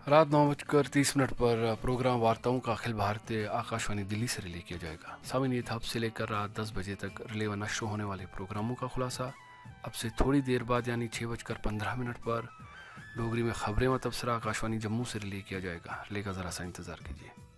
रात 9:30 पर प्रोग्राम वार्ताओं का अखिल भारतीय आकाशवाणी दिल्ली से रिले किया जाएगा। सामिन, ये था अब से लेकर रात 10 बजे तक रिले व नश्र होने वाले प्रोग्रामों का खुलासा। अब से थोड़ी देर बाद यानी 6:15 पर डोगरी में खबरें व तबसरा आकाशवाणी जम्मू से रिले किया जाएगा। रिले का ज़रा सा इंतज़ार कीजिए।